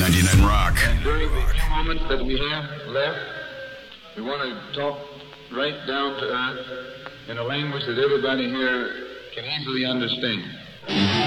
99 Rock. And during the few moments that we have left, we want to talk right down to earth in a language that everybody here can easily understand.